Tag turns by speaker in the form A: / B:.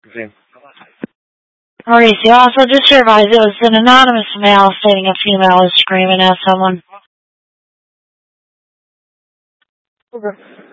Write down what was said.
A: Okay.
B: Mauricio, also just to advise, it was an anonymous male stating a female was screaming at someone.
A: Okay.